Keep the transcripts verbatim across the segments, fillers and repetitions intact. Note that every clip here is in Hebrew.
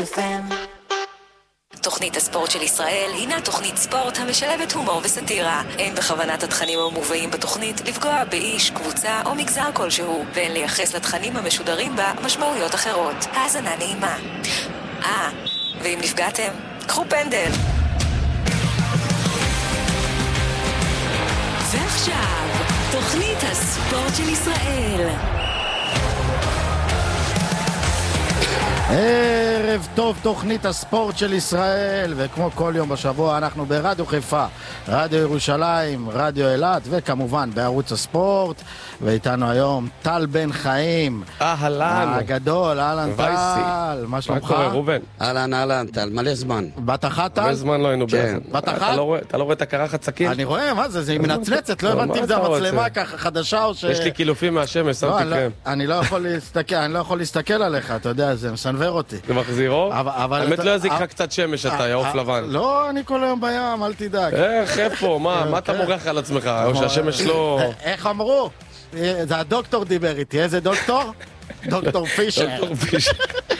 אף אם. תוכנית הספורט של ישראל הינה תוכנית ספורט המשלבת הומור וסטירה. אין בכוונת התכנים המובאים בתוכנית לפגוע באיש, קבוצה או מגזר כלשהו, ואין לייחס לתכנים המשודרים בה משמעויות אחרות. האזנה נעימה. אה, ואם נפגעתם, קחו פנדל. ועכשיו, תוכנית הספורט של ישראל. ערב טוב, תוכנית הספורט של ישראל, וכמו כל יום בשבוע אנחנו ברדיו חיפה, רדיו ירושלים, רדיו אילת, וכמובן בערוץ הספורט. ואיתנו היום טל בן חיים, אהלן הגדול. אהלן טל, מה שלומך? מה קורה רובן? אהלן אהלן טל, מלא זמן. בת אחת טל? מלא זמן לא היינו ביחד. בת אחת? אתה לא רואה את הקרחת סכין? אני רואה, מה זה, זה מנצנצת, לא הבנתי אם זה המצלמה ככה חדשה או ש... יש לי קילופים מהשמש, שמתי קרם. אני לא יכול להסתכל, אני לא יכול להסתכל עליך, אתה יודע, זה מסנבר אותי. זה מחזירו? האמת לא יזיק לך קצת שמש, אתה יעוף לבן. לא, אני כל היום בים, אל תדאג. איך, איפה, מה אתה מורח על עצמך? או שהשמש לא... איך אמרו? זה הדוקטור דיבר איתי, איזה דוקטור? דוקטור פישר. דוקטור פישר.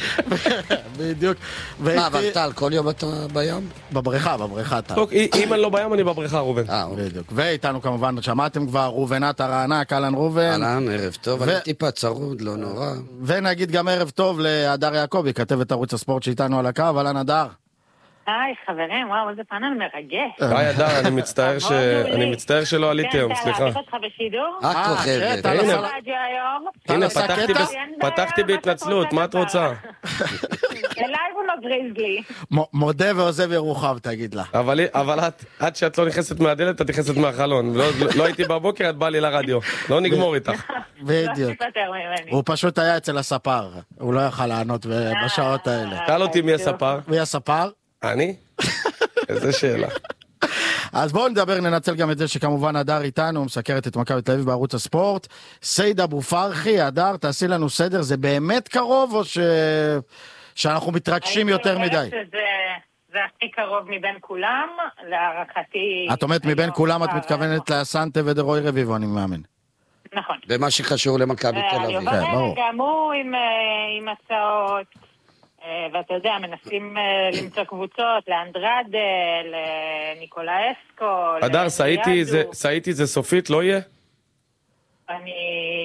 בדיוק. מה, אבל טל, כל יום אתה בים? בבריכה, בבריכה טל. אם אני לא בים, אני בבריכה, רובן. בדיוק. ואיתנו כמובן, שמעתם כבר, רובן עטר הענק, אהלן רובן. אהלן, ערב טוב, אני טיפה צרוד, לא נורא. ונגיד גם ערב טוב להדר יעקבי, כתבת ערוץ הספורט שאיתנו על הקו, אהלן הדר. היי חברים, וואו, איזה פאנל מרגש. היי הדר, אני מצטער ש... אני מצטער שלא עליתי היום, סליחה. כן, להביך אותך בשידור. הכוכבת. הנה, פתחתי בהתנצלות, מה את רוצה? אליי הוא מבריז לי. מודה ועוזב ירוחם, תגיד לה. אבל עד שאת לא נכנסת מהדלת, את נכנסת מהחלון. לא הייתי בבוקר, את באה לי לרדיו. לא נגמור איתך. בדיוק. הוא פשוט היה אצל הספר. הוא לא יכל לענות בשעות האלה. שאל אותי מי הספר? מי הספר? אני? איזה שאלה. אז בואו נדבר, ננצל גם את זה שכמובן הדר איתנו, מסקרת את מכבי תל אביב בערוץ הספורט. סייד אבו פרחי, הדר, תעשי לנו סדר, זה באמת קרוב או ש... שאנחנו מתרגשים יותר מדי? זה הכי קרוב מבין כולם, להערכתי... את אומרת מבין כולם, את מתכוונת לסנטה ודרוי רביבו, אני מאמין. נכון. במה שקשור למכבי תל אביב. גם הוא עם הצעות... ואתה יודע, מנסים למצוא קבוצות, לאנדרד, לניקולה אסקו. הדר, סעיתי זה סופית, לא יהיה? אני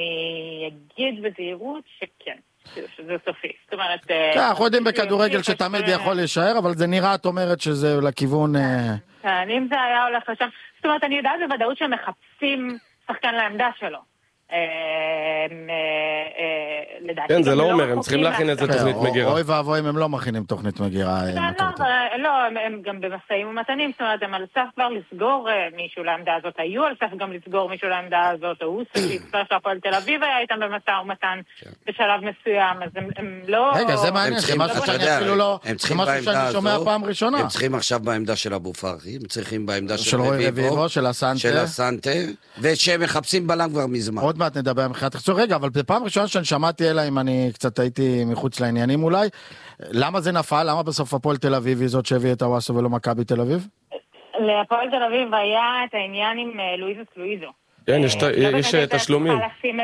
אגיד בזהירות שכן, שזה סופי. זאת אומרת... כן, אנחנו יודעים בכדורגל שתמיד יכול להישאר, אבל זה נראה, את אומרת שזה לכיוון... כן, אם זה היה הולך לשם... זאת אומרת, אני יודעת בוודאות שמחפשים שחקן לעמדה שלו. כן, זה לא אומר, הם צריכים להכין איזה תוכנית מגירה. אוי ואבוי אם הם לא מכינים תוכנית מגירה. לא, הם גם במשאים ומתנים, זאת אומרת, הם על סף כבר לסגור מישהו לעמדה הזאת, היו על סף גם לסגור מישהו לעמדה הזאת, הוא ספר שהפועל תל אביב היה איתם במשא ומתן בשלב מסוים, אז הם לא... רגע, זה מעניין, זה משהו שאני אפילו לא... זה משהו שאני שומע פעם ראשונה. הם צריכים עכשיו בעמדה של אבו פרחי, הם צריכים בעמדה של רביבו, של הסנטה, ושהם מחפשים בלם כבר מזמן. עוד מעט נדבר מבחינת תחצור. רגע, אבל בפעם ראשונה שאני שמעתי אלא אם אני קצת הייתי מחוץ לעניינים אולי, למה זה נפל? למה בסוף הפועל תל אביב היא זאת שהביא את הוואסו ולא מכבי תל אביב? להפועל תל אביב היה את העניין עם לואיזוס לואיזו. כן, יש תשלומים.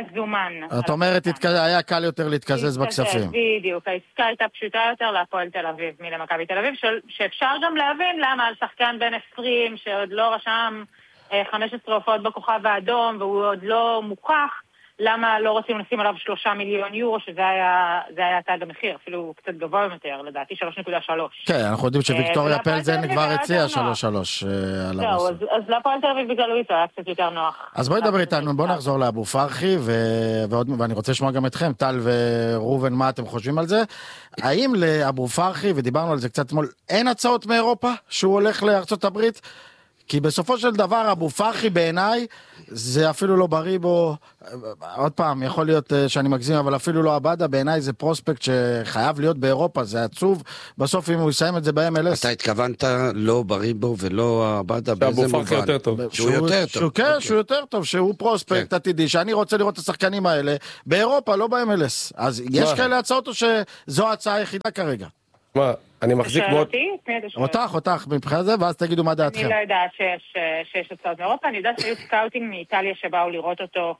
את אומרת, היה קל יותר להתקזז בכספים. בדיוק, העסקה הייתה פשוטה יותר להפועל תל אביב מלמכבי תל אביב, שאפשר גם להבין למה על שחקן בן עשרים שעוד לא רשם חמש עשרה הופעות בכוכב האדום והוא עוד לא מוכח, למה לא רוצים לשים עליו שלושה מיליון יורו, שזה היה, זה היה תג המחיר, אפילו קצת גבוה יותר, לדעתי שלוש נקודה שלוש. כן, אנחנו יודעים שוויקטוריה פלזן כבר הציעה שלוש שלוש. זהו, אז להפועל תל אביב בגלל לואיזו היה קצת יותר נוח. אז בואי דבר איתנו, בואו נחזור לאבו פרחי, ואני רוצה לשמוע גם אתכם, טל ורובן, מה אתם חושבים על זה? האם לאבו פרחי, ודיברנו על זה קצת אתמול, אין הצעות מאירופה שהוא הולך לארצות הברית? כי בסופו של דבר אבו פרחי בעיניי זה אפילו לא בריא בו, עוד פעם יכול להיות שאני מגזים אבל אפילו לא עבדה, בעיניי זה פרוספקט שחייב להיות באירופה, זה עצוב בסוף אם הוא יסיים את זה ב-אם אל אס. אתה התכוונת לא בריא בו ולא עבדה באיזה מובן? יותר טוב. שהוא יותר טוב. כן, שהוא יותר טוב, שהוא פרוספקט עתידי, שאני רוצה לראות את השחקנים האלה באירופה, לא ב-אם אל אס. אז יש כאלה הצעות או שזו ההצעה היחידה כרגע? מה, אני מחזיק מאוד... אותך, אותך, מבחינת זה, ואז תגידו מה דעתכם. אני לא יודעת שיש הצעות מאירופה, אני יודעת שהיו סקאוטינג מאיטליה שבאו לראות אותו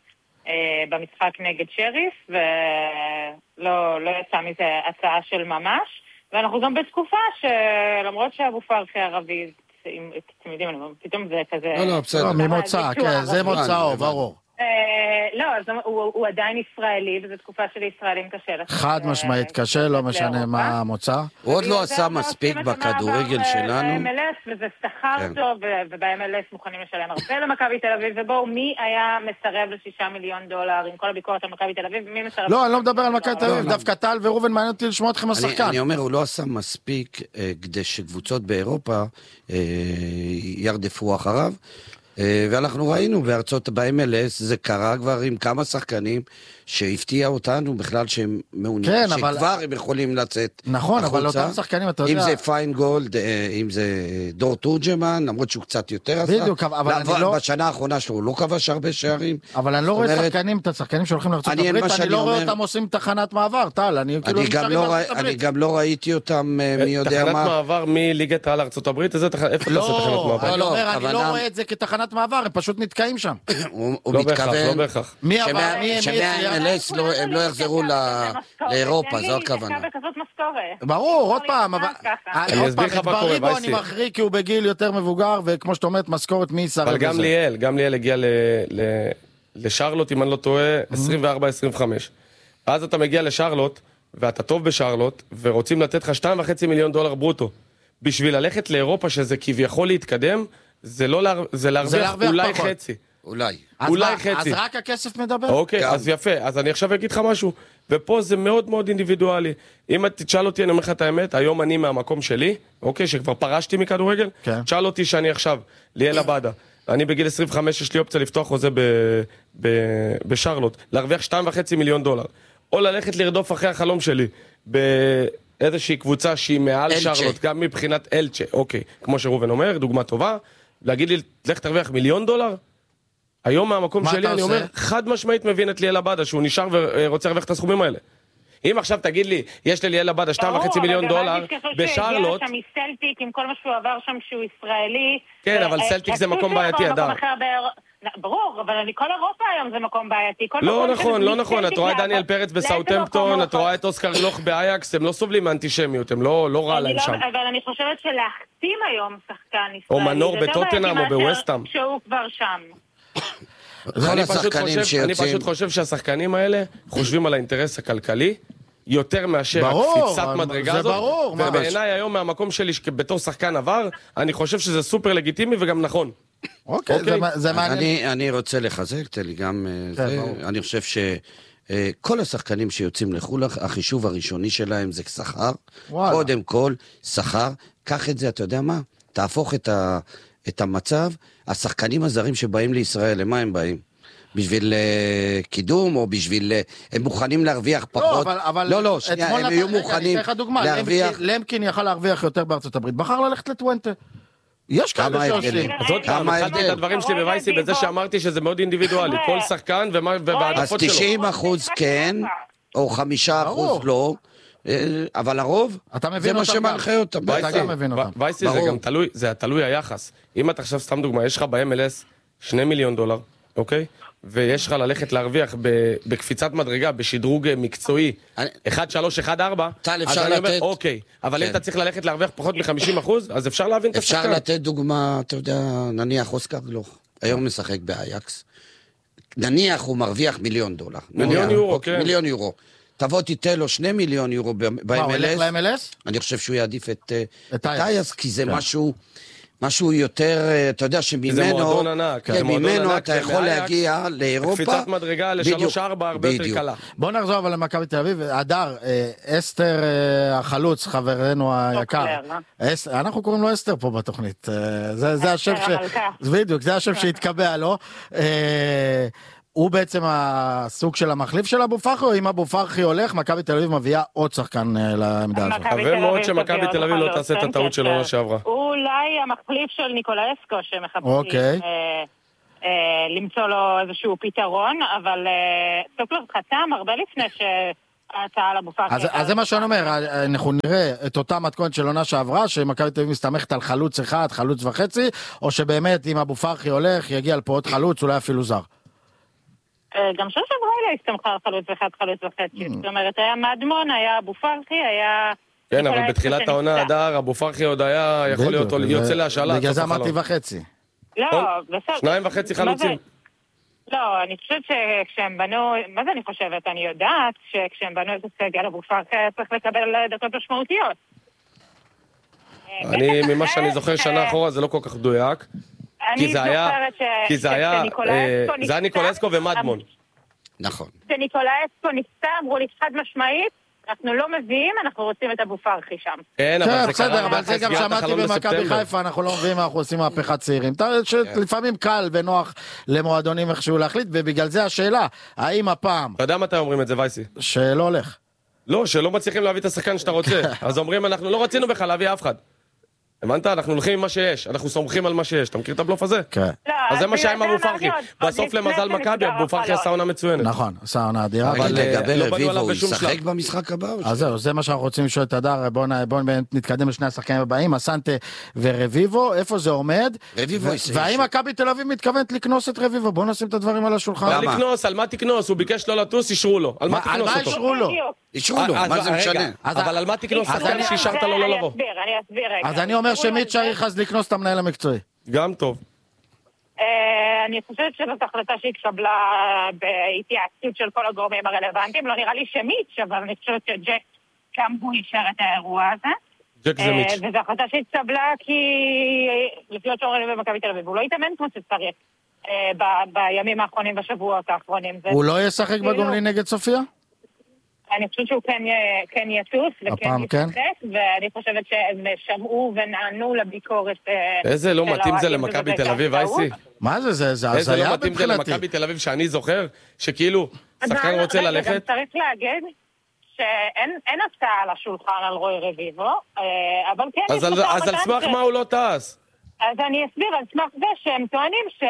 במשחק נגד שריף, ולא יצא מזה הצעה של ממש, ואנחנו גם בתקופה שלמרות שאבו פרחי ערבי, אתם יודעים, פתאום זה כזה... לא, לא, בסדר. ממוצא, כן, זה מוצאו, ברור. לא, הוא עדיין ישראלי, וזו תקופה של ישראלים קשה. חד משמעית קשה, לא משנה מה המוצא. הוא עוד לא עשה מספיק בכדורגל שלנו. ב-אם אל אס, וזה שכר טוב, וב-אם אל אס מוכנים לשלם הרבה למכבי תל אביב, ובואו, מי היה מסרב לשישה מיליון דולר עם כל הביקורת על מכבי תל אביב, מי מסרב? לא, אני לא מדבר על מכבי תל אביב, דווקא טל ורובן מעניין אותי לשמוע אתכם השחקן. אני אומר, הוא לא עשה מספיק כדי שקבוצות באירופה ירדפו אחריו. ואנחנו ראינו בארצות ב-אם אל אס זה קרה כבר עם כמה שחקנים שהפתיע אותנו בכלל שהם מעוניינים, כן, שכבר אבל... הם יכולים לצאת נכון, החוצה. אבל אותם שחקנים, אתה יודע... אם זה פיינגולד, אם זה דור תורג'מן, למרות שהוא קצת יותר עשה. בדיוק, אבל אני לא... בשנה האחרונה שלו הוא לא כבש הרבה שערים. אבל אני לא רואה אומרת... שחקנים, את השחקנים שהולכים לארצות הברית, אני, אני לא רואה אומר... אותם עושים תחנת מעבר, טל, אני כאילו אני גם, לא, ר... אני גם לא ראיתי אותם מי יודע מה. תחנת מעבר מליגת העל ארצות הברית, איפה תעשה תחנת מעבר? אני אומר, אני לא רואה את זה כתחנת מעבר, הם פשוט נתקעים שם. הוא מתכוון שמה-אם אל אס הם לא יחזרו לאירופה, זו הכוונה. ברור, עוד פעם, אני אסביר לך מה קורה, בריבו אני מחריג כי הוא בגיל יותר מבוגר, וכמו שאתה אומרת, משכורת מי ישרד אבל לזה. גם ליאל, גם ליאל הגיע לשרלוט, אם אני לא טועה, עשרים וארבע עשרים וחמש. אז אתה מגיע לשרלוט, ואתה טוב בשרלוט, ורוצים לתת לך שתיים וחצי מיליון דולר ברוטו. בשביל ללכת לאירופה, שזה כביכול להתקדם, זה להרוויח אולי חצי. אולי. אולי חצי. אז רק הכסף מדבר? אוקיי, אז יפה. אז אני עכשיו אגיד לך משהו. ופה זה מאוד מאוד אינדיבידואלי. אם את תשאל אותי, אני אומר לך את האמת, היום אני מהמקום שלי, אוקיי, שכבר פרשתי מכדורגל, תשאל אותי שאני עכשיו, ליאל עבדה, אני בגיל עשרים וחמש, יש לי אופציה לפתוח חוזה בשרלוט, להרוויח שתיים וחצי מיליון דולר. או ללכת לרדוף אחרי החלום שלי, באיזושהי קבוצה שהיא מעל שרלוט, גם מבחינת אלצ'ה, אוקיי, כמו שרובן אומר, דוגמה טובה, להגיד לי, לך תרוויח מיליון דולר? היום מהמקום שלי אני אומר, חד משמעית מבין את ליאל עבדה, שהוא נשאר ורוצה להרוויח את הסכומים האלה. אם עכשיו תגיד לי, יש לי ליאל עבדה שתיים וחצי מיליון דולר בשרלוט... שם מסלטיק עם כל מה שהוא עבר שם שהוא ישראלי... כן, אבל סלטיק זה מקום בעייתי, אדר. ברור, אבל כל אירופה היום זה מקום בעייתי. לא נכון, לא נכון, את רואה דניאל פרץ בסאוטהמפטון, את רואה את אוסקר גלוך באייקס, הם לא סובלים מאנטישמיות, הם לא רע להם שם. אבל אני חושבת שלהחתים היום שחקן ישראלי... או מנור בטוטנהאם או בווסטהאם. שהוא כבר שם. אני פשוט חושב שהשחקנים האלה חושבים על האינטרס הכלכלי יותר מאשר הקפיצת מדרגה הזאת, ובעיניי היום מהמקום שלי בתור שחקן עבר, אני חושב שזה סופר לגיטימי וגם נכון. אוקיי, זה מעניין. אני רוצה לחזק, תלי גם זה, אני חושב שכל השחקנים שיוצאים לחו"ל, החישוב הראשוני שלהם זה שכר, קודם כל שכר, קח את זה, אתה יודע מה? תהפוך את ה... את המצב, השחקנים הזרים שבאים לישראל, למה הם באים? בשביל uh, קידום, או בשביל... Uh, הם מוכנים להרוויח פחות? לא, אבל... אבל לא, לא, שנייה, הם יהיו מוכנים להרוויח... למקין יכל להרוויח יותר בארצות הברית, בחר ללכת לטוונטה. יש כאלה שעושים. אז עוד פעם, התחלתי את הדברים שלי בווייסי, בזה שאמרתי שזה מאוד אינדיבידואלי, כל שחקן ובעדפות שלו. אז תשעים אחוז כן, או חמישה אחוז לא, אבל הרוב, זה מה שמנחה אותם. וייסי זה גם תלוי, זה תלוי היחס. אם אתה עכשיו סתם דוגמה, יש לך ב-אם אל אס שני מיליון דולר, אוקיי? ויש לך ללכת להרוויח בקפיצת מדרגה, בשדרוג מקצועי, אחת שלוש אחת ארבע, אז אני אומר, אוקיי, אבל אם אתה צריך ללכת להרוויח פחות מ-חמישים אחוז, אז אפשר להבין את השחקן. אפשר לתת דוגמה, אתה יודע, נניח אוסקר גלוך, היום משחק באייקס, נניח הוא מרוויח מיליון דולר. מיליון יורו, כן. מיליון יורו. תבוא תיתן לו שני מיליון יורו ב-אם אל אס. מה, הוא הולך ל-אם אל אס? אני חושב שהוא יעדיף את טייס, כי זה משהו... משהו יותר, אתה יודע שממנו, זה מועדון ענק, כן, ממנו אתה יכול להגיע לאירופה. קפיצת מדרגה לשלוש ארבע הרבה יותר קלה. בוא נחזור אבל למכבי תל אביב. אדר, אסתר החלוץ, חברנו היקר. אנחנו קוראים לו אסתר פה בתוכנית. זה השם ש... בדיוק, זה השם שהתקבע לו. הוא בעצם הסוג של המחליף של אבו פרחי, או אם אבו פרחי הולך, מכבי תל אביב מביאה עוד שחקן לעמדה הזאת. חבר מאוד שמכבי תל אביב לא תעשה את הטעות של עונה שעברה. הוא אולי המחליף של ניקולסקו שמחפשים למצוא לו איזשהו פתרון, אבל סוקלוב חתם הרבה לפני שההצעה על אבו פרחי. אז זה מה שאני אומר, אנחנו נראה את אותה מתכונת של עונה שעברה, שמכבי תל אביב מסתמכת על חלוץ אחד, חלוץ וחצי, או שבאמת אם אבו פרחי הולך, יגיע לפה עוד חלוץ, אולי אפילו זר. גם שנה שעברה לא הסתמכה על חלוץ אחד, חלוץ וחצי. זאת אומרת, היה מדמון, היה אבו פרחי, היה... כן, אבל בתחילת העונה, הדר, אבו פרחי עוד היה יכול להיות יוצא להשאלה. בגלל זה אמרתי וחצי. לא, בסדר. שניים וחצי חלוצים. לא, אני חושבת שכשהם בנו, מה זה אני חושבת? אני יודעת שכשהם בנו את הסגל, אבו פרחי צריך לקבל דקות משמעותיות. אני, ממה שאני זוכר שנה אחורה, זה לא כל כך מדויק. כי זה היה, כי זה היה, זה היה ניקולסקו ומדמון. נכון. שניקולסקו נפצע, אמרו לי חד משמעית, אנחנו לא מביאים, אנחנו רוצים את אבו פרחי שם. כן, אבל זה קרה, אבל זה גם שמעתי במכבי חיפה, אנחנו לא מביאים, אנחנו עושים מהפכת צעירים. לפעמים קל ונוח למועדונים איכשהו להחליט, ובגלל זה השאלה, האם הפעם... אתה יודע מתי אומרים את זה, וייסי? שלא הולך. לא, שלא מצליחים להביא את השחקן שאתה רוצה. אז אומרים, אנחנו לא רצינו בכלל להביא אף אחד. הבנת? אנחנו הולכים עם מה שיש, אנחנו סומכים על מה שיש. אתה מכיר את הבלוף הזה? כן. אז זה מה שהיה עם אבו פרחי. בסוף למזל מכבי, אבו פרחי עשה עונה מצוינת. נכון, עשה עונה אדירה. אבל לגבי רביבו, הוא ישחק במשחק הבא? אז זהו, זה מה שאנחנו רוצים לשאול את הדר. בואו נתקדם לשני השחקנים הבאים, אסנטה ורביבו, איפה זה עומד? והאם מכבי תל אביב מתכוונת לקנוס את רביבו? בואו נשים את הדברים על השולחן. למה? לקנוס, על מה תקנוס? הוא ביקש לא לטוס, אישרו לו. על מה תקנוס אותו? אישרו לו? אישרו לו, מה זה משנה? אבל על מה תקנוס אותו שאישרת לו לא לבוא? אז אני אומר שמי צריך אז לקנוס את המנהל המקצועי. גם טוב. אני חושבת שזאת החלטה שהתקבלה בהתייעצות של כל הגורמים הרלוונטיים, לא נראה לי שמיץ', אבל אני חושבת שג'ק גם הוא אישר את האירוע הזה. ג'ק זה מיץ'. וזו החלטה שהתקבלה כי לפיות שאומרים במכבי תל אביב, הוא לא יתאמן כמו שצריך בימים האחרונים, בשבועות האחרונים. הוא לא ישחק בגומלין נגד סופיה? אני חושבת שהוא כן יטוס וכן ישחק, ואני חושבת שהם שמעו ונענו לביקורת. איזה לא מתאים זה למכבי תל אביב, וייסי? מה זה, זה הזיה מבחינתי. איזה לא מתאים זה למכבי תל אביב שאני זוכר, שכאילו שחקן רוצה ללכת. גם צריך להגיד שאין הצעה על השולחן על רוי רביבו, אבל כן... אז על סמך מה הוא לא טס? אז אני אסביר, על סמך זה שהם טוענים ש...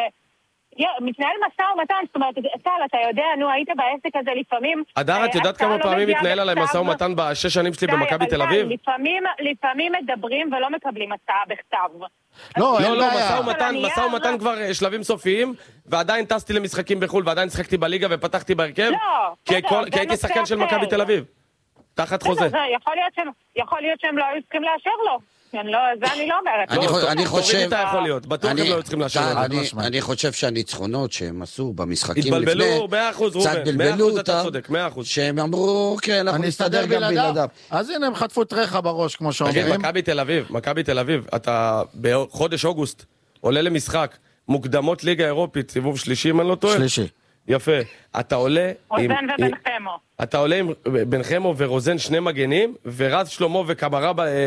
מתנהל מסע ומתן, זאת אומרת, טל, אתה יודע, נו, היית בעסק הזה לפעמים... אדר, את יודעת כמה פעמים מתנהל עליי מסע ומתן בשש שנים שלי במכבי תל אביב? לפעמים מדברים ולא מקבלים הצעה בכתב. לא, לא, לא, מסע ומתן, מסע ומתן כבר שלבים סופיים, ועדיין טסתי למשחקים בחול, ועדיין שחקתי בליגה ופתחתי בהרכב, כי הייתי שחקן של מכבי תל אביב. תחת חוזה. יכול להיות שהם לא היו צריכים לאשר לו. לא, זה אני לא אומרת. אני חושב... בטוח הם לא צריכים לאשר. אני חושב שהניצחונות שהם עשו במשחקים לפני... התבלבלו, מאה אחוז, רובן. מאה אחוז אתה צודק, מאה אחוז. שהם אמרו, כן, אנחנו נסתדר גם בלעדיו. אז הנה הם חטפו את רחה בראש, כמו שאומרים. תגיד, מכבי תל אביב, מכבי תל אביב, אתה בחודש אוגוסט עולה למשחק, מוקדמות ליגה אירופית, סיבוב שלישי, אם אני לא טועה? שלישי. יפה. אתה עולה... רוזן ובן חמו. אתה עולה עם בן חמו ורוזן שני מגנים, ורז שלמה וקברה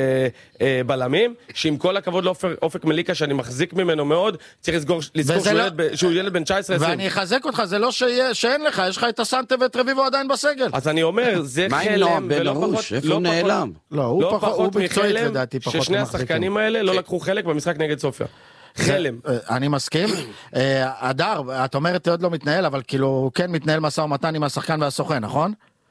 בלמים, שעם כל הכבוד לאופק מליקה שאני מחזיק ממנו מאוד, צריך לזכור שהוא ילד בן תשע עשרה עשרים. ואני אחזק אותך, זה לא שאין לך, יש לך את הסנטה ואת רביבו עדיין בסגל. אז אני אומר, זה חלם, ולא פחות... איפה הוא נעלם? לא, הוא פחות מחלם, ששני השחקנים האלה לא לקחו חלק במשחק נגד סופיה. חלם. אני מסכים. אדר, את אומרת עוד לא מתנהל, אבל כאילו כן מתנהל מסע ומתן עם השחקן והסוכן, נכון?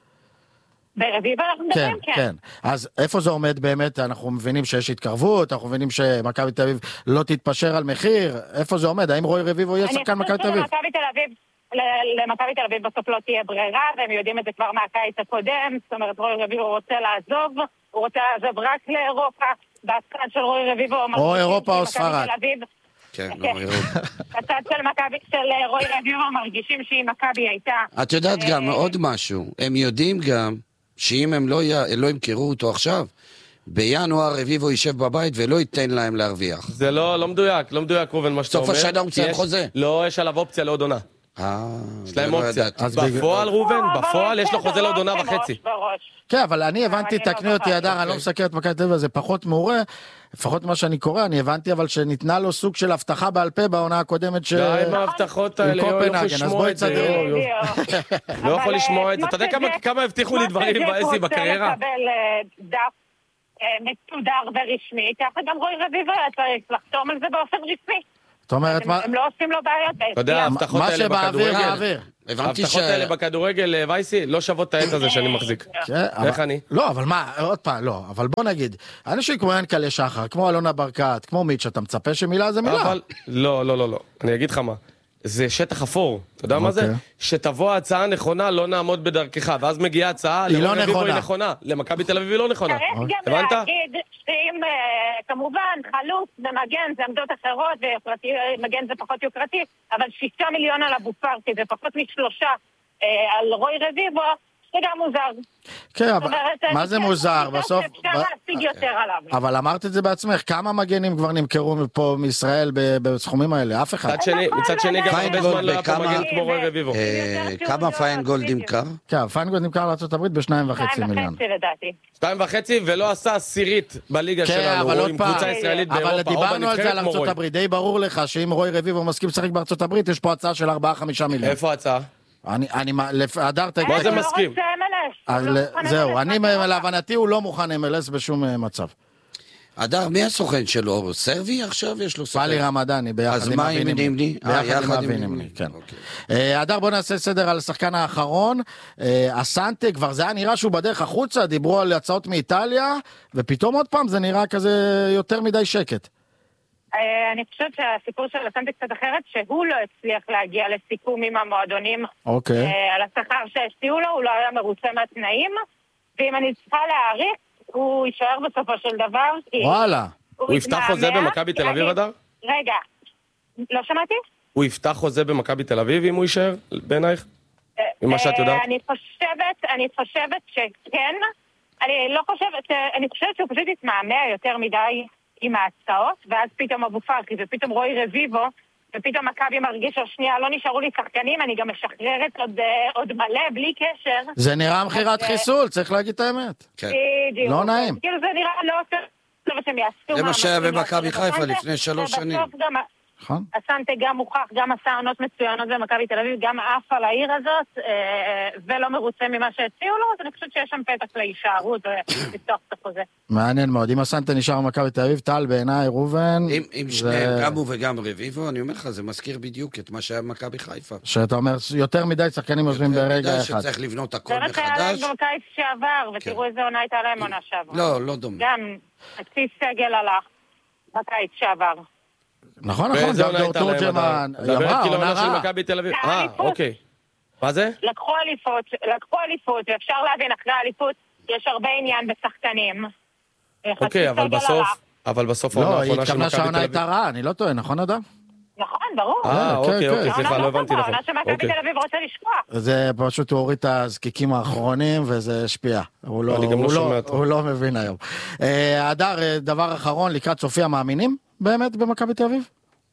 ברביב אנחנו מדברים, כן. כן. אז איפה זה עומד באמת? אנחנו מבינים שיש התקרבות, אנחנו מבינים שמכבי תל אביב לא תתפשר על מחיר. איפה זה עומד? האם רוי רביבו יהיה שחקן מכבי תל אביב? אני חושבת למכבי תל אביב בסוף לא תהיה ברירה, והם יודעים את זה כבר מהקיץ הקודם. זאת אומרת, רוי רביבו רוצה לעזוב, הוא רוצה לעזוב רק לאירופה. בהצד של רוי רביבו או אירופה או ספרד. כן, לא אירופה. בצד של רוי רביבו מרגישים שהיא מכבי הייתה... את יודעת גם עוד משהו, הם יודעים גם שאם הם לא ימכרו אותו עכשיו, בינואר רביבו יישב בבית ולא ייתן להם להרוויח. זה לא מדויק, לא מדויק רובן מה שאתה אומר. סוף השנה הוא מסיים חוזה. לא, יש עליו אופציה לעוד עונה. יש להם אופציה. בפועל רובן, בפועל יש לו חוזה לעוד עונה וחצי. כן, אבל אני הבנתי, תקני אותי אדר, אני לא מסקר את מכבי תל אביב, זה פחות מעורה, לפחות מה שאני קורא, אני הבנתי אבל שניתנה לו סוג של הבטחה בעל פה בעונה הקודמת ש... די עם ההבטחות האלה, לא יכול לשמוע את זה. לא יכול לשמוע את זה. אתה יודע כמה הבטיחו לי דברים בעסי בקריירה? לקבל דף מסודר ורשמי, ככה גם רוי רביבו היה צריך לחתום על זה באופן רשמי. זאת אומרת, הם לא עושים לו בעיות. אתה יודע, ההבטחות האלה בכדורגל, ההבטחות האלה בכדורגל, וייסי, לא שוות את העט הזה שאני מחזיק. איך אני? לא, אבל מה, עוד פעם, לא, אבל בוא נגיד, אנשים כמו ינקלה שחר, כמו אלונה ברקת, כמו מיץ', אתה מצפה שמילה זה מילה? לא, לא, לא, לא, אני אגיד לך מה. זה שטח אפור, אתה יודע מה זה? שתבוא ההצעה הנכונה, לא נעמוד בדרכך, ואז מגיעה הצעה, היא לא נכונה. נכונה, למכבי תל אביב היא לא נכונה. צריך גם להגיד שאם כמובן חלוץ ומגן זה עמדות אחרות, ומגן זה פחות יוקרתי, אבל שישה מיליון על אבו פארקי, זה פחות משלושה על רוי רביבו, זה גם מוזר. כן, אבל מה זה מוזר? בסוף... אפשר להשיג יותר עליו. אבל אמרת את זה בעצמך, כמה מגנים כבר נמכרו פה מישראל בסכומים האלה? אף אחד. מצד שני גם הרבה זמן לא היה פה מגן כמו רוי רביבו. כמה פיינגולד נמכר? כן, פיינגולד נמכר לארצות הברית בשניים וחצי מיליון. שתיים וחצי ולא עשה עשירית בליגה שלנו, עם קבוצה ישראלית באירופה. אבל דיברנו על זה על ארצות הברית, די ברור לך שאם רוי רביבו מסכים לשחק בארצות הברית, יש פה הצעה של ארבעה חמישה מיליון. איפה ההצעה? אני, אני, הדר תגיד... בוא זה מסכים. זהו, אני להבנתי הוא לא מוכן אם אל אס בשום מצב. הדר, מי הסוכן שלו? סרבי עכשיו יש לו סוכן? פאלי רמדאני, ביחד עם אבי נימני. ביחד עם אבי נימני, כן. הדר, בוא נעשה סדר על השחקן האחרון. אסנטה, כבר זה היה נראה שהוא בדרך החוצה, דיברו על הצעות מאיטליה, ופתאום עוד פעם זה נראה כזה יותר מדי שקט. אני חושבת שהסיפור של אסנטה קצת אחרת, שהוא לא הצליח להגיע לסיכום עם המועדונים על השכר שהציעו לו, הוא לא היה מרוצה מהתנאים, ואם אני צריכה להעריך, הוא יישאר בסופו של דבר. וואלה. הוא יפתח חוזה במכבי תל אביב, הדר? רגע, לא שמעתי? הוא יפתח חוזה במכבי תל אביב אם הוא יישאר, בעינייך? ממה שאת יודעת? אני חושבת, אני חושבת שכן. אני לא חושבת, אני חושבת שהוא פשוט יתמהמה יותר מדי עם ההצעות, ואז פתאום אבו פארקי, ופתאום רוי רביבו, ופתאום מכבי מרגיש השנייה, לא נשארו לי שחקנים, אני גם משחררת עוד, עוד מלא, בלי קשר. זה נראה מחירת חיסול, צריך להגיד את האמת. בדיוק. לא נעים. כאילו זה נראה לא טוב שהם יעשו. זה מה שהיה במכבי חיפה לפני שלוש שנים. אסנטה גם מוכח, גם עשה עונות מצוינות במכבי תל אביב, גם עף על העיר הזאת, ולא מרוצה ממה שהציעו לו, אז אני חושבת שיש שם פתח להישארות ולפתוח את החוזה. מעניין מאוד, אם אסנטה נשאר במכבי תל אביב, טל בעיניי, רובן... אם שניהם, גם הוא וגם רביבו, אני אומר לך, זה מזכיר בדיוק את מה שהיה במכבי חיפה. שאתה אומר, יותר מדי שחקנים עוזבים ברגע אחד. שצריך לבנות הכל מחדש. זה מה שהיה להם בקיץ שעבר, ותראו איזה עונה הייתה להם עונה שעבר. לא, לא דומה. גם חצי סגל הלך בקיץ שעבר. נכון, נכון, גם דור תורג'מן, היא אמרה, עונה רעה. אה, אוקיי. מה זה? לקחו אליפות, לקחו אליפות, ואפשר להבין, אחרי האליפות יש הרבה עניין בשחקנים. אוקיי, אבל בסוף, אבל בסוף העונה האחרונה של מכבי תל אביב. לא, היא התכוונה שהעונה הייתה רעה, אני לא טועה, נכון אדם? נכון, ברור. אה, אוקיי, אוקיי, סליחה, לא הבנתי נכון. העונה שמכבי תל אביב רוצה לשכוח. זה פשוט הוא הוריד את הזקיקים האחרונים, וזה השפיע. הוא לא מבין היום. הדר, דבר אחרון, לקראת סופיה מאמינים? באמת במכבי תל אביב?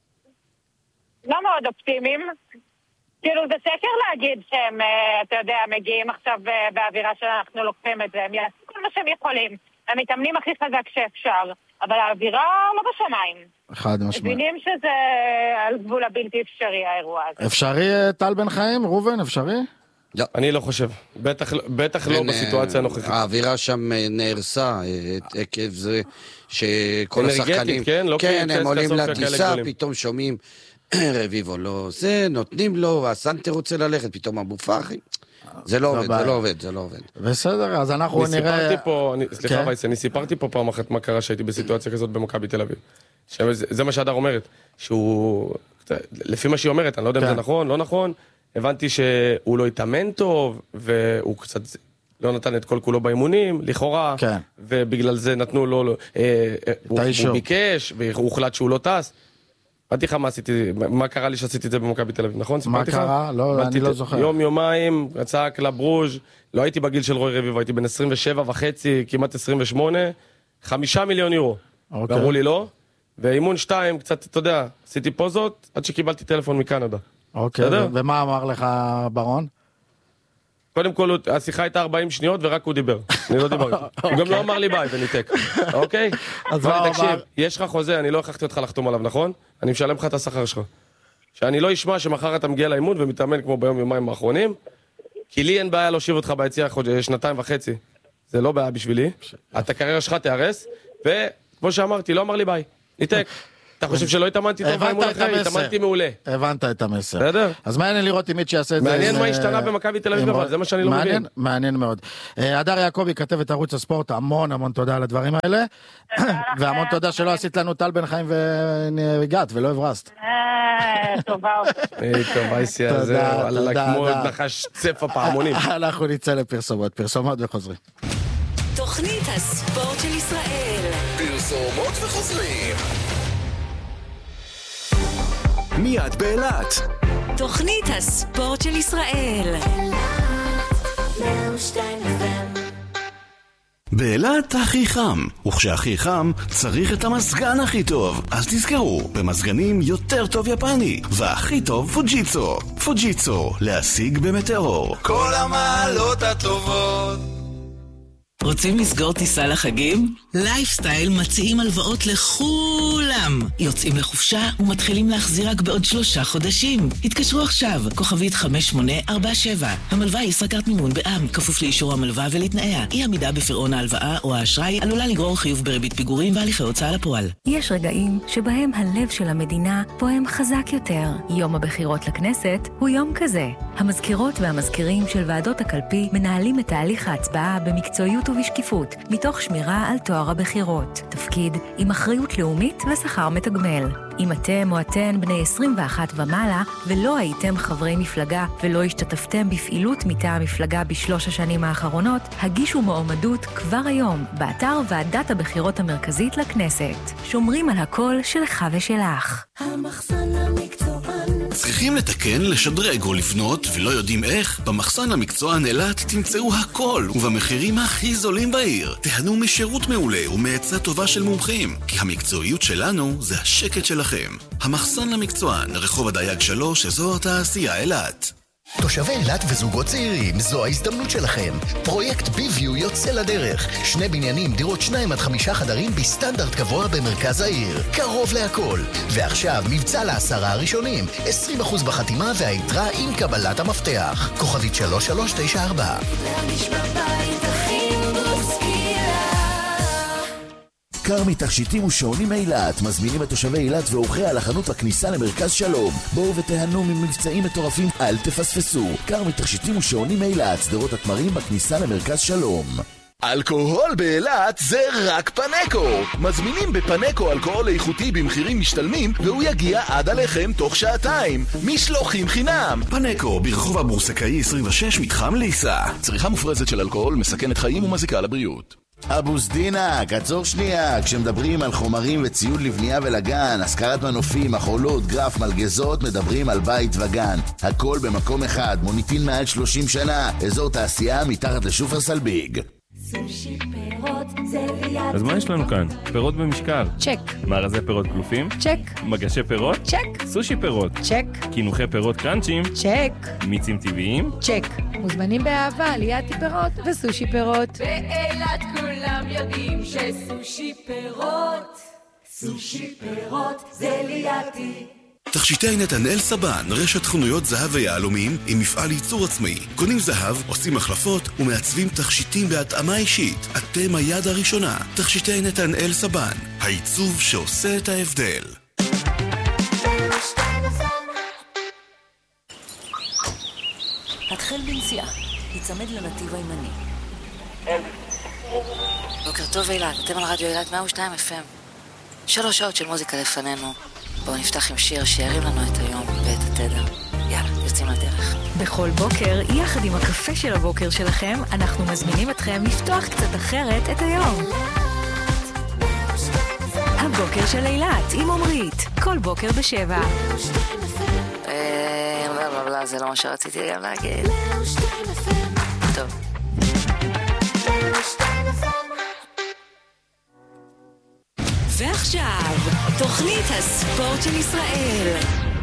לא מאוד אופטימיים. כאילו זה שקר להגיד שהם, אתה יודע, מגיעים עכשיו באווירה שאנחנו לוקחים את זה. הם יעשו כל מה שהם יכולים. הם מתאמנים הכי חזק שאפשר. אבל האווירה לא בשמיים. אחד משמעית. מבינים שזה על גבול הבלתי אפשרי האירוע הזה. אפשרי טל בן חיים? רובן, אפשרי? לא. אני לא חושב. בטח לא בסיטואציה הנוכחית. האווירה שם נהרסה עקב זה שכל השחקנים... כן, הם עולים לטיסה, פתאום שומעים רביבו לא זה, נותנים לו, הסנטה רוצה ללכת, פתאום אבו פארקי. זה לא עובד, זה לא עובד, זה לא עובד. בסדר, אז אנחנו נראה... סליחה וייס, אני סיפרתי פה פעם אחת מה קרה שהייתי בסיטואציה כזאת במכבי תל אביב. זה מה שהדר אומרת, שהוא... לפי מה שהיא אומרת, אני לא יודע אם זה נכון, לא נכון, הבנתי שהוא לא התאמן טוב, והוא קצת לא נתן את כל כולו באימונים, לכאורה, ובגלל זה נתנו לו... הוא ביקש, והוא הוחלט שהוא לא טס. אמרתי לך מה עשיתי, מה קרה לי שעשיתי את זה במכבי תל אביב, נכון? מה קרה? לא, אני לא זוכר. יום, יומיים, יצא קלאב רוז', לא הייתי בגיל של רוי רביבו, הייתי בן עשרים ושבע וחצי, כמעט עשרים ושמונה, חמישה מיליון יורו. ואמרו לי לא, ואימון שתיים, קצת, אתה יודע, עשיתי פוזות, עד שקיבלתי טלפון מקנדה. אוקיי, ומה אמר לך ברון? קודם כל, השיחה הייתה ארבעים שניות, ורק הוא דיבר. אני לא דיבר. הוא גם לא אמר לי ביי, וניתק. אוקיי? אז תקשיב, יש לך חוזה, אני לא הכרחתי אותך לחתום עליו, נכון? אני משלם לך את השכר שלך. שאני לא אשמע שמחר אתה מגיע לאימון ומתאמן כמו ביום יומיים האחרונים, כי לי אין בעיה להושיב אותך ביציאה שנתיים וחצי. זה לא בעיה בשבילי. את הקריירה שלך תארס, וכמו שאמרתי, לא אמר לי ביי. ניתק. אתה חושב שלא התאמנתי טוב באימון אחרי? התאמנתי מעולה. הבנת את המסר. בסדר? אז מעניין לראות אם מיץ' יעשה את זה. מעניין מה השתנה במכבי תל אביב, אבל זה מה שאני לא מבין. מעניין מאוד. הדר יעקבי, כתבת ערוץ הספורט, המון המון תודה על הדברים האלה. והמון תודה שלא עשית לנו טל בן חיים והגעת ולא הברסת. טובה. טובה, איסי הזה, כמו נחש צפה פעמונים. אנחנו נצא לפרסומות, פרסומות וחוזרים. תוכנית הספורט של ישראל. פרסומות וחוזרים. מיד באילת. תוכנית הספורט של ישראל. באילת הכי חם, וכשהכי חם צריך את המזגן הכי טוב. אז תזכרו, במזגנים יותר טוב יפני, והכי טוב פוג'יצו. פוג'יצו, להשיג במטאור. כל המעלות הטובות. רוצים לסגור טיסה לחגים? לייפסטייל מציעים הלוואות לכולם. יוצאים לחופשה ומתחילים להחזיר רק בעוד שלושה חודשים. התקשרו עכשיו, כוכבית חמש שמונה ארבע שבע. המלווה היא ישראכרט מימון בע"מ, כפוף לאישור המלווה ולתנאיה. אי עמידה בפירעון ההלוואה או האשראי עלולה לגרור חיוב בריבית פיגורים והליכי הוצאה לפועל. יש רגעים שבהם הלב של המדינה פועם חזק יותר. יום הבחירות לכנסת הוא יום כזה. המזכירות והמזכירים של ועדות הקלפי מנהלים את תהליך ההצבעה במקצועיות ובשקיפות, מתוך שמירה על תואר הבחירות. תפקיד עם אחריות לאומית ושכר מתגמל. אם אתם או אתן בני עשרים ואחת ומעלה ולא הייתם חברי מפלגה ולא השתתפתם בפעילות מטעם המפלגה בשלוש השנים האחרונות, הגישו מועמדות כבר היום באתר ועדת הבחירות המרכזית לכנסת. שומרים על הקול שלך ושלך. המחסן המקצוען. צריכים לתקן, לשדרג או לבנות ולא יודעים איך? במחסן המקצוען אילת תמצאו הכל ובמחירים הכי זולים בעיר. תהנו משירות מעולה ומעצה טובה של מומחים, כי המקצועיות שלנו זה השקט שלכם. המחסן המקצוען, רחוב הדייג שלוש, אזור התעשייה אילת. תושבי אילת וזוגות צעירים, זו ההזדמנות שלכם. פרויקט ביביו יוצא לדרך. שני בניינים, דירות שניים עד חמישה חדרים בסטנדרט גבוה במרכז העיר. קרוב להכל. ועכשיו מבצע לעשרה הראשונים. עשרים אחוז בחתימה והיתרה עם קבלת המפתח. כוכבית שלוש שלוש תשע ארבע. להרגיש בבית הכי מוסקילה. כרמי תכשיטים ושעונים אילת מזמינים את תושבי אילת ואורחיה לחנות בכניסה למרכז שלום. בואו ותהנו ממבצעים מטורפים, אל תפספסו. כרמי תכשיטים ושעונים אילת, שדרות התמרים בכניסה למרכז שלום. אלכוהול באילת זה רק פנקו. מזמינים בפנקו אלכוהול איכותי במחירים משתלמים והוא יגיע עד עליכם תוך שעתיים. משלוחים חינם. פנקו ברחוב הבורסקאי עשרים ושש מתחם ליסה. צריכה מופרזת של אלכוהול מסכנת חיים ומזיקה לבריאות. אבו סדינה, קצור שנייה, כשמדברים על חומרים וציוד לבנייה ולגן, השכרת מנופים, מחולות, גרף, מלגזות, מדברים על בית וגן. הכל במקום אחד, מוניטין מעל שלושים שנה, אזור תעשייה מתחת לשופרסל ביג. סושי פירות זה ליד. אז מה יש לנו כאן? פירות במשקל. צ'ק. מארזי פירות כלופים? צ'ק. מגשי פירות? צ'ק. סושי פירות? צ'ק. קינוחי פירות קרנצ'ים? צ'ק. מיצים טבעיים? צ'ק. מוזמנים באהבה ליד פירות וסושי פירות. באילת כולם יודעים שסושי פירות, סושי פירות זה לידי. תכשיטי נתנאל סבן, רשת חנויות זהב ויהלומים עם מפעל ייצור עצמאי. קונים זהב, עושים החלפות ומעצבים תכשיטים בהתאמה אישית. אתם היד הראשונה. תכשיטי נתנאל סבן, העיצוב שעושה את ההבדל. התחל בנסיעה, להיצמד לנתיב הימני. בוקר טוב אילת, אתם על רדיו אילת מאה ושתיים אף אם. שלוש שעות של מוזיקה לפנינו. בואו נפתח עם שיר שירים לנו את היום ואת התדר. יאללה, יוצאים לדרך. בכל בוקר, יחד עם הקפה של הבוקר שלכם, אנחנו מזמינים אתכם לפתוח קצת אחרת את היום. הבוקר של אילת עם עומרית, כל בוקר בשבע. אה, לא, לא, לא, זה לא מה שרציתי גם להגיד. טוב. ועכשיו, תוכנית הספורט של ישראל.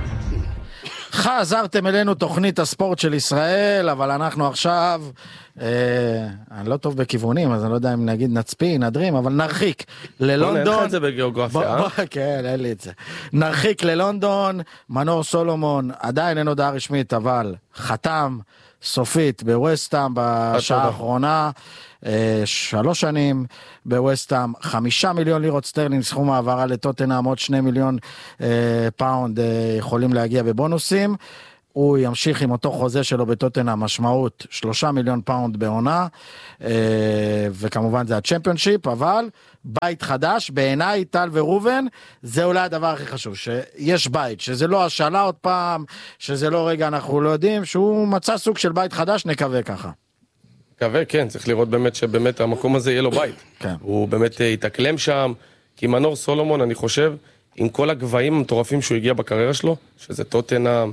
חזרתם אלינו תוכנית הספורט של ישראל, אבל אנחנו עכשיו, אה, אני לא טוב בכיוונים, אז אני לא יודע אם נגיד נצפי, נדרים, אבל נרחיק ללונדון. בוא נלך את זה בגיאוגרפיה. בוא, בוא, כן, אין לי את זה. נרחיק ללונדון, מנור סולומון, עדיין אין הודעה רשמית, אבל חתם, סופית בווסטהאם בשעה האחרונה, שלוש שנים בווסטהאם, חמישה מיליון לירות סטרלינג, סכום העברה לטוטנהאם, עוד שני מיליון פאונד יכולים להגיע בבונוסים. הוא ימשיך עם אותו חוזה שלו בטוטנהאם, משמעות שלושה מיליון פאונד בעונה, וכמובן זה הצ'מפיונשיפ, אבל בית חדש, בעיניי טל ורובן, זה אולי הדבר הכי חשוב, שיש בית, שזה לא השאלה עוד פעם, שזה לא רגע אנחנו לא יודעים, שהוא מצא סוג של בית חדש, נקווה ככה. נקווה, כן, צריך לראות באמת שבאמת המקום הזה יהיה לו בית. כן. הוא באמת יתאקלם שם, כי מנור סולומון, אני חושב, עם כל הגבהים המטורפים שהוא הגיע בקריירה שלו, שזה טוטנהאם,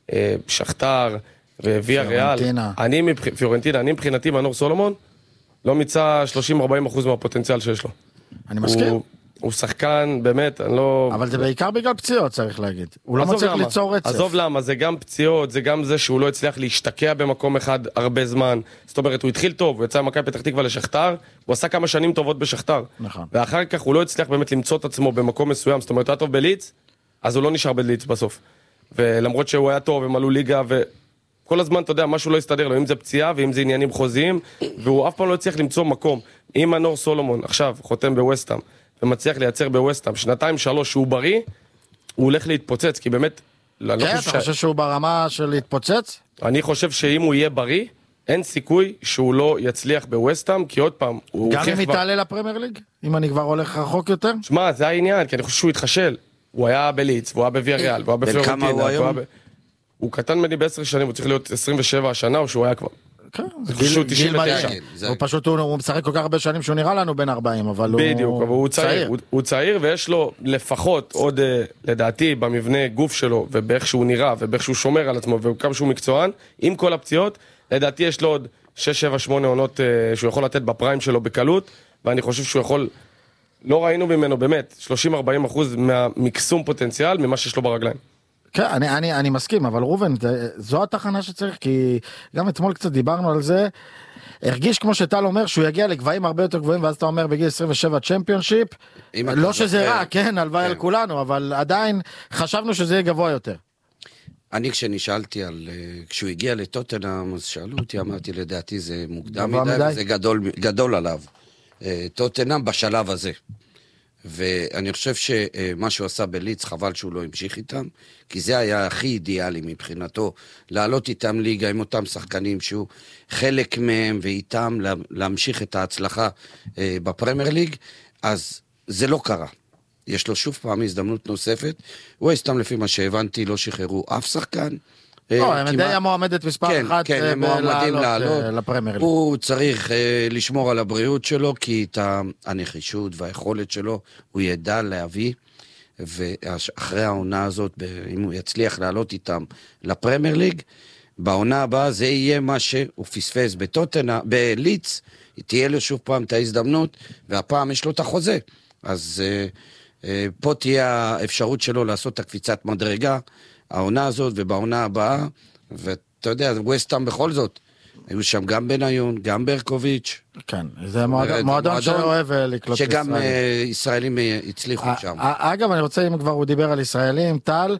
שכתר וויה ריאל, אני פיורנטינה, אני מבחינתי מנור סולומון לא מיצה שלושים עד ארבעים אחוז מהפוטנציאל שיש לו. אני מסכים. הוא, הוא שחקן באמת, אני לא... אבל זה בעיקר בגלל פציעות צריך להגיד. הוא לא מצליח ליצור רצף. עזוב למה, זה גם פציעות, זה גם זה שהוא לא הצליח להשתקע במקום אחד הרבה זמן. זאת אומרת, הוא התחיל טוב, הוא יצא ממכבי פתח תקווה לשכתר, הוא עשה כמה שנים טובות בשכתר. נכון. ואחר כך הוא לא הצליח באמת למצוא את עצמו במקום מסוים, זאת אומרת, הוא היה טוב בליץ, אז הוא לא נשאר בליץ בסוף. ולמרות שהוא היה טוב, הם עלו ליגה, וכל הזמן, אתה יודע, משהו לא יסתדר לו, אם זה פציעה, ואם זה עניינים חוזיים, והוא אף פעם לא הצליח למצוא מקום. אם מנור סולומון, עכשיו, חותם בווסטהאם, ומצליח לייצר בווסטהאם, שנתיים, שלוש, שהוא בריא, הוא הולך להתפוצץ, כי באמת... כן, אתה חושב שהוא ברמה של להתפוצץ? אני חושב שאם הוא יהיה בריא, אין סיכוי שהוא לא יצליח בווסטהאם, כי עוד פעם, הוא... גם אם יתעלה לפרמייר ליג? אם אני כבר הולך רחוק יותר? שמע, זה העניין, כי אני חושב שהוא התחשל. הוא היה בליץ, והוא היה בוויה ריאל, והוא היה בפלורנטינה, הוא היה ב... הוא קטן מני בעשר שנים, הוא צריך להיות עשרים ושבע השנה, או שהוא היה כבר. כן, גיל מלא. הוא פשוט, הוא משחק כל כך הרבה שנים שהוא נראה לנו בין ארבעים, אבל הוא... בדיוק, אבל הוא צעיר. הוא צעיר, ויש לו לפחות עוד, לדעתי, במבנה גוף שלו, ובאיך שהוא נראה, ובאיך שהוא שומר על עצמו, וכמה שהוא מקצוען, עם כל הפציעות, לדעתי יש לו עוד שש, שבע, שמונה עונות שהוא יכול לתת בפריים שלו בקלות, ואני חושב שהוא יכול... לא ראינו ממנו באמת, שלושים עד ארבעים אחוז מהמקסום פוטנציאל ממה שיש לו ברגליים. כן, אני, אני, אני מסכים, אבל רובן, זו התחנה שצריך, כי גם אתמול קצת דיברנו על זה, הרגיש כמו שטל אומר, שהוא יגיע לגבהים הרבה יותר גבוהים, ואז אתה אומר בגיל עשרים ושבע צ'מפיונשיפ, לא שזה רע, כן, הלוואי על כולנו, אבל עדיין חשבנו שזה יהיה גבוה יותר. אני כשנשאלתי על, כשהוא הגיע לטוטנהאם, אז שאלו אותי, אמרתי לדעתי זה מוקדם מדי, וזה גדול, גדול עליו. טוטנהאם בשלב הזה. ואני חושב שמה שהוא עשה בליץ, חבל שהוא לא המשיך איתם, כי זה היה הכי אידיאלי מבחינתו, לעלות איתם ליגה עם אותם שחקנים שהוא חלק מהם, ואיתם להמשיך את ההצלחה בפרמייר ליג, אז זה לא קרה. יש לו שוב פעם הזדמנות נוספת, הוא הסתם לפי מה שהבנתי, לא שחררו אף שחקן, לא, הם די המועמדת מספר אחת לעלות לפרמייר ליג. הוא צריך לשמור על הבריאות שלו, כי את הנחישות והיכולת שלו הוא ידע להביא, ואחרי העונה הזאת, אם הוא יצליח לעלות איתם לפרמייר ליג, בעונה הבאה זה יהיה מה שהוא פספס בטוטנהאם, בליץ, תהיה לו שוב פעם את ההזדמנות, והפעם יש לו את החוזה. אז פה תהיה האפשרות שלו לעשות את הקפיצת מדרגה, העונה הזאת ובעונה הבאה, ואתה יודע, ווסטהאם בכל זאת, היו שם גם בניון, גם ברקוביץ'. כן, זה מועדון שאוהב לקלוט ישראלים. שגם ישראלים הצליחו שם. אגב, אני רוצה, אם כבר הוא דיבר על ישראלים, טל,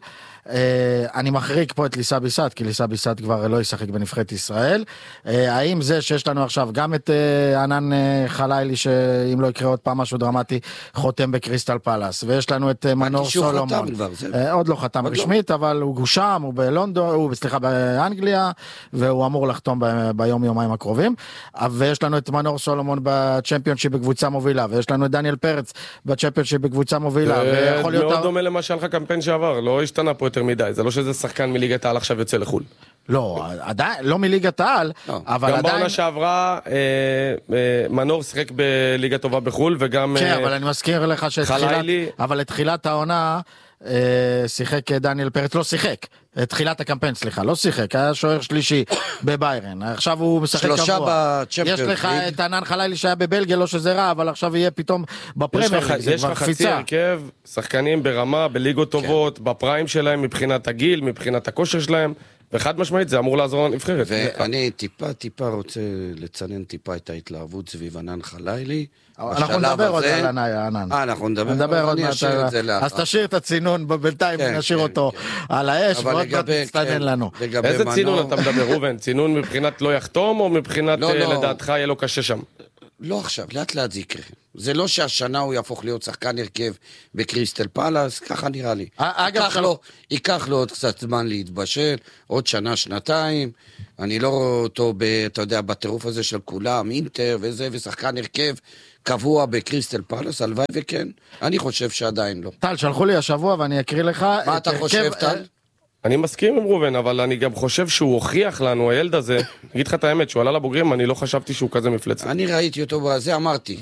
אני מחריק פה את ליסה ביסט, כי ליסה ביסט כבר לא ישחק בנבחרת ישראל. האם זה שיש לנו עכשיו גם את ענן חלילי, שאם לא יקרה עוד פעם משהו דרמטי, חותם בקריסטל פלאס, ויש לנו את מנור סולומון. עוד לא חתם רשמית, אבל הוא שם, הוא בלונדון, הוא סליחה באנגליה, והוא אמור לחתום ביום יומיים הקרובים. ויש לנו את מנור סולומון בצ'מפיונשיפ בקבוצה מובילה, ויש לנו את דניאל פרץ בצ'מפיונשיפ בקבוצה מובילה. מאוד דומה למה שהיה לך קמפיין שעבר, לא השתנה פה יותר מדי, זה לא שזה שחקן מליגת העל עכשיו יוצא לחול. לא, עדיין, לא מליגת העל, אבל עדיין... גם בעונה שעברה, מנור שיחק בליגה טובה בחול, וגם... כן, אבל אני מזכיר לך שתחילת... אבל לתחילת העונה, שיחק דניאל פרץ, לא שיחק, תחילת הקמפיין, סליחה, לא שיחק, היה שוער שלישי בביירן, עכשיו הוא משחק קבוע. שלושה בצ'מפיונס ליג. יש לך את ענן חלילי שהיה בבלגיה, לא שזה רע, אבל עכשיו יהיה פתאום בפרמייר ליג, זה כבר קפיצה. יש לך חצי הרכב, שחקנים ברמה, בליגות טובות, בפריים שלהם, מבחינת הגיל, מבחינת הכושר שלהם, וחד משמעית זה אמור לעזור לנבחרת. ואני טיפה טיפה רוצה לצנן טיפה את ההתלהבות סביב ענן חלילי. אנחנו נדבר עוד על ענן. אה, אנחנו נדבר עוד מעט. אז תשאיר את הצינון, בינתיים נשאיר אותו על האש, ועוד מעט תצטנן לנו. איזה צינון אתה מדבר, רובן? צינון מבחינת לא יחתום, או מבחינת לדעתך יהיה לו קשה שם? לא עכשיו, לאט לאט זה יקרה. זה לא שהשנה הוא יהפוך להיות שחקן הרכב בקריסטל פלאס, ככה נראה לי. ייקח לו, ייקח לו עוד קצת זמן להתבשל, עוד שנה, שנתיים. אני לא רואה אותו, אתה יודע, בטירוף הזה של כולם, אינטר וזה, ושחקן הרכב קבוע בקריסטל פלאס, הלוואי וכן. אני חושב שעדיין לא. טל, שלחו לי השבוע ואני אקריא לך. מה אתה חושב, טל? אני מסכים עם רובן, אבל אני גם חושב שהוא הוכיח לנו, הילד הזה, אגיד לך את האמת, שהוא עלה לבוגרים, אני לא חשבתי שהוא כזה מפלצת. אני ראיתי אותו בזה, אמרתי,